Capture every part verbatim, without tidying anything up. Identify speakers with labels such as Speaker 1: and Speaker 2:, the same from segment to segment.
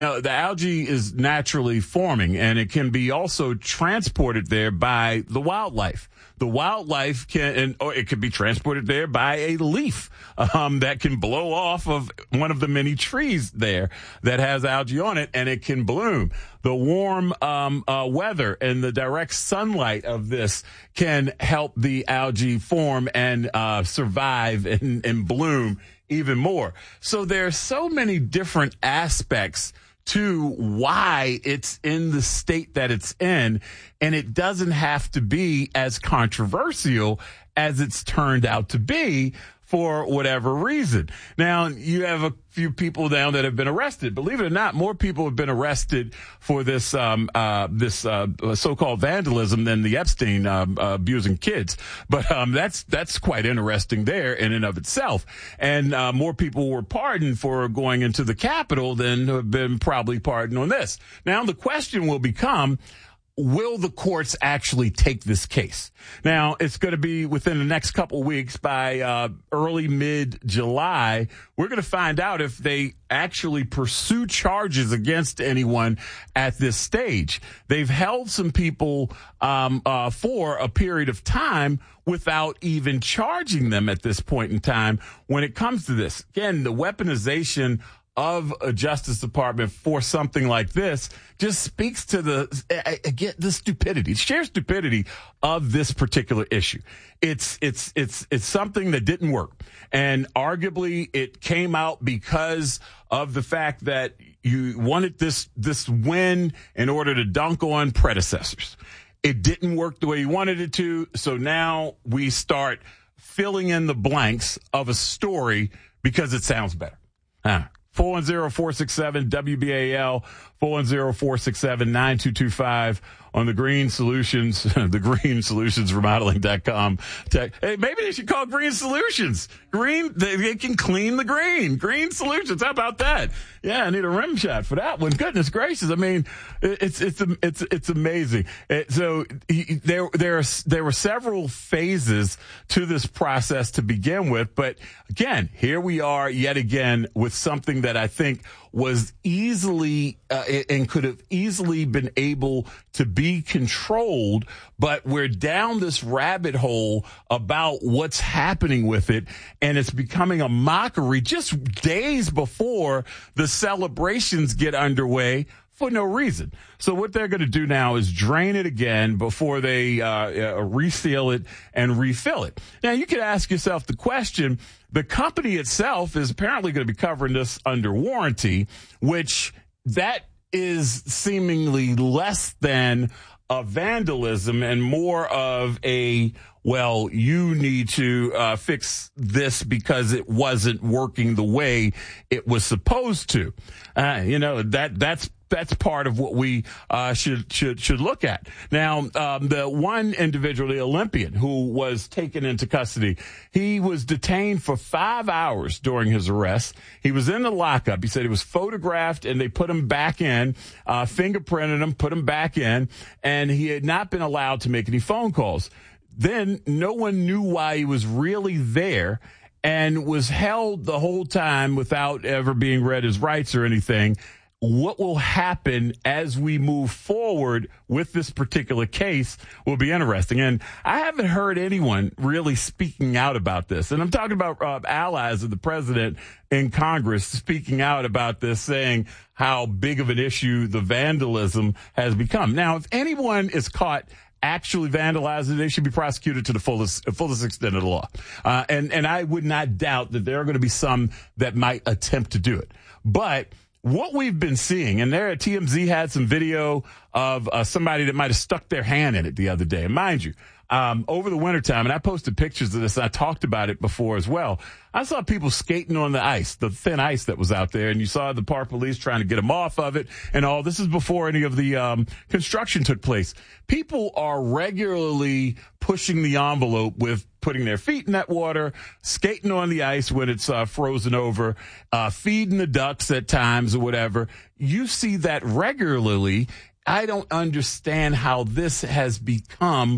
Speaker 1: Now, the algae is naturally forming, and it can be also transported there by the wildlife. The wildlife can, and, or it could be transported there by a leaf um, that can blow off of one of the many trees there that has algae on it, and it can bloom. The warm um, uh, weather and the direct sunlight of this can help the algae form and uh, survive and, and bloom even more. So there are so many different aspects to why it's in the state that it's in, and it doesn't have to be as controversial as it's turned out to be for whatever reason. Now, you have a few people now that have been arrested. Believe it or not, more people have been arrested for this um, uh, this uh, so-called vandalism than the Epstein um, uh, abusing kids. But um, that's that's quite interesting there in and of itself. And uh, more people were pardoned for going into the Capitol than have been probably pardoned on this. Now, the question will become, will the courts actually take this case? Now, it's going to be within the next couple of weeks. By uh, early mid-July, we're going to find out if they actually pursue charges against anyone at this stage. They've held some people um, uh, for a period of time without even charging them at this point in time when it comes to this. Again, the weaponization of a Justice Department for something like this just speaks to the, again, the stupidity, sheer stupidity of this particular issue. It's, it's, it's, it's something that didn't work. And arguably it came out because of the fact that you wanted this, this win in order to dunk on predecessors. It didn't work the way you wanted it to. So now we start filling in the blanks of a story because it sounds better. Huh. four one zero, four six seven, W B A L, four one zero, four six seven, nine two two five on the Green Solutions, the Green Solutions Remodeling dot com. Hey, maybe they should call Green Solutions. Green, they, they can clean the green. Green Solutions. How about that? Yeah, I need a rim shot for that one. Goodness gracious. I mean, it's, it's, it's, it's amazing. It, so there, there are, there were several phases to this process to begin with. But again, here we are yet again with something that I think was easily uh, and could have easily been able to be controlled, but we're down this rabbit hole about what's happening with it, and it's becoming a mockery just days before the celebrations get underway for no reason. So what they're going to do now is drain it again before they uh, uh, reseal it and refill it. Now, you could ask yourself the question, the company itself is apparently going to be covering this under warranty, which that is seemingly less than a vandalism and more of a, well, you need to uh, fix this because it wasn't working the way it was supposed to. Uh, you know, that that's That's part of what we uh, should should should look at. Now, um, the one individual, the Olympian, who was taken into custody, he was detained for five hours during his arrest. He was in the lockup. He said he was photographed, and they put him back in, uh, fingerprinted him, put him back in, and he had not been allowed to make any phone calls. Then no one knew why he was really there, and was held the whole time without ever being read his rights or anything. What will happen as we move forward with this particular case will be interesting. And I haven't heard anyone really speaking out about this. And I'm talking about uh, allies of the president in Congress speaking out about this, saying how big of an issue the vandalism has become. Now, if anyone is caught actually vandalizing, they should be prosecuted to the fullest fullest extent of the law. Uh, and, and I would not doubt that there are going to be some that might attempt to do it. But what we've been seeing, and there T M Z had some video of uh, somebody that might have stuck their hand in it the other day. And mind you, um, over the wintertime, and I posted pictures of this, I talked about it before as well, I saw people skating on the ice, the thin ice that was out there, and you saw the park police trying to get them off of it and all. This is before any of the um, construction took place. People are regularly pushing the envelope with putting their feet in that water, skating on the ice when it's uh, frozen over, uh, feeding the ducks at times or whatever. You see that regularly. I don't understand how this has become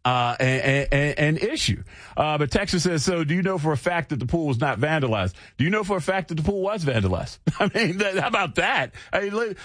Speaker 1: uh, an, an, an issue. Uh, but Texas says, so do you know for a fact that the pool was not vandalized? Do you know for a fact that the pool was vandalized? I mean, th- how about that? I mean,